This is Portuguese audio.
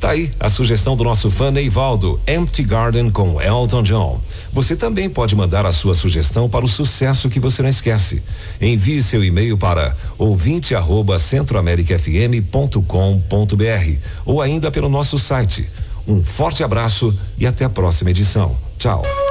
Tá aí a sugestão do nosso fã Neivaldo, Empty Garden com Elton John. Você também pode mandar a sua sugestão para o sucesso que você não esquece. Envie seu e-mail para ouvinte@centroamericafm.com.br ou ainda pelo nosso site. Um forte abraço e até a próxima edição. Tchau.